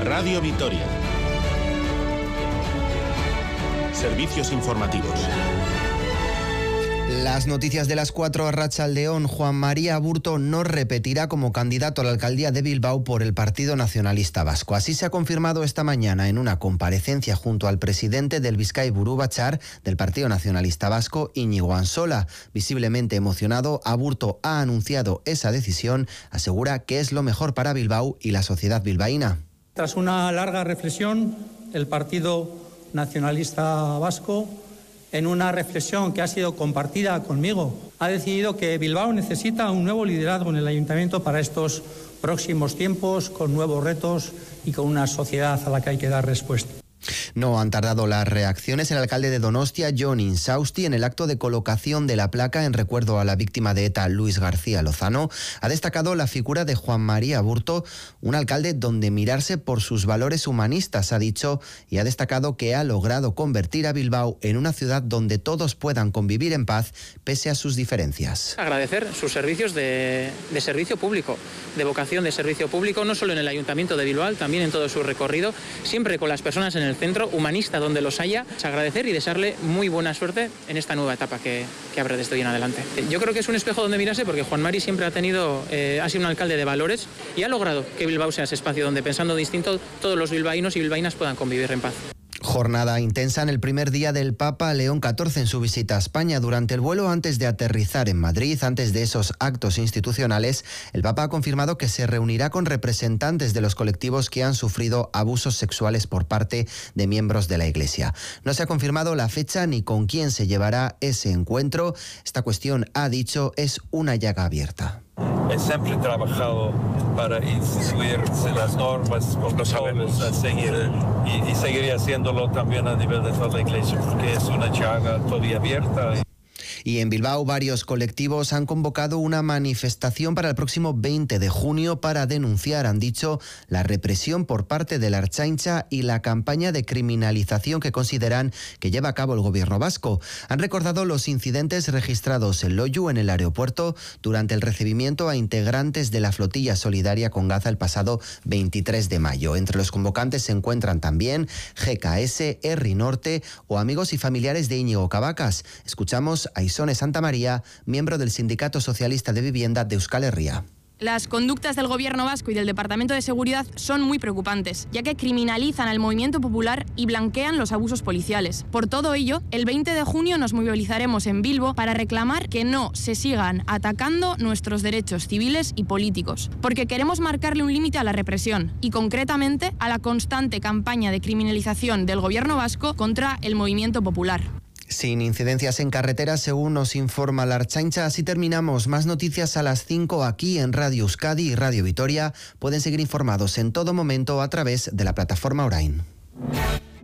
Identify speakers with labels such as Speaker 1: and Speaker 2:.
Speaker 1: Radio Vitoria. Servicios informativos.
Speaker 2: Las noticias de las 4 a Arratsaldeón. Juan María Aburto no repetirá como candidato a la alcaldía de Bilbao por el Partido Nacionalista Vasco. Así se ha confirmado esta mañana en una comparecencia junto al presidente del Bizkaiburu Batzar del Partido Nacionalista Vasco, Íñigo Ansola. Visiblemente emocionado, Aburto ha anunciado esa decisión, asegura que es lo mejor para Bilbao y la sociedad bilbaína.
Speaker 3: Tras una larga reflexión, el Partido Nacionalista Vasco, en una reflexión que ha sido compartida conmigo, ha decidido que Bilbao necesita un nuevo liderazgo en el ayuntamiento para estos próximos tiempos, con nuevos retos y con una sociedad a la que hay que dar respuesta.
Speaker 2: No han tardado las reacciones. El alcalde de Donostia, Jon Insausti, en el acto de colocación de la placa en recuerdo a la víctima de ETA, Luis García Lozano, ha destacado la figura de Juan María Aburto, un alcalde donde mirarse por sus valores humanistas, ha dicho, y ha destacado que ha logrado convertir a Bilbao en una ciudad donde todos puedan convivir en paz pese a sus diferencias.
Speaker 4: Agradecer sus servicios de servicio público, de vocación de servicio público, no solo en el Ayuntamiento de Bilbao, también en todo su recorrido, siempre con las personas en el centro, humanista donde los haya. Agradecer y desearle muy buena suerte en esta nueva etapa que abre desde hoy en adelante. Yo creo que es un espejo donde mirarse porque Juan Mari siempre ha sido un alcalde de valores y ha logrado que Bilbao sea ese espacio donde, pensando distinto, todos los bilbaínos y bilbaínas puedan convivir en paz.
Speaker 2: Jornada intensa en el primer día del Papa León XIV en su visita a España. Durante el vuelo antes de aterrizar en Madrid, antes de esos actos institucionales, el Papa ha confirmado que se reunirá con representantes de los colectivos que han sufrido abusos sexuales por parte de miembros de la Iglesia. No se ha confirmado la fecha ni con quién se llevará ese encuentro. Esta cuestión, ha dicho, es una llaga abierta.
Speaker 5: He siempre trabajado para instituir las normas, protocolos a seguir y seguiré haciéndolo también a nivel de toda la Iglesia porque es una llaga todavía abierta.
Speaker 2: Y en Bilbao varios colectivos han convocado una manifestación para el próximo 20 de junio para denunciar, han dicho, la represión por parte de la Ertzaintza y la campaña de criminalización que consideran que lleva a cabo el gobierno vasco. Han recordado los incidentes registrados en Loiu, en el aeropuerto, durante el recibimiento a integrantes de la flotilla solidaria con Gaza el pasado 23 de mayo. Entre los convocantes se encuentran también GKS, Herri Norte o amigos y familiares de Íñigo Cabacas. Escuchamos a Isone Santamaría, miembro del Sindicato Socialista de Vivienda de Euskal Herria.
Speaker 6: Las conductas del Gobierno vasco y del Departamento de Seguridad son muy preocupantes, ya que criminalizan al movimiento popular y blanquean los abusos policiales. Por todo ello, el 20 de junio nos movilizaremos en Bilbo para reclamar que no se sigan atacando nuestros derechos civiles y políticos, porque queremos marcarle un límite a la represión y concretamente a la constante campaña de criminalización del Gobierno vasco contra el movimiento popular.
Speaker 2: Sin incidencias en carretera, según nos informa la Ertzaintza. Así terminamos. Más noticias a las 5 aquí en Radio Euskadi y Radio Vitoria. Pueden seguir informados en todo momento a través de la plataforma Orain.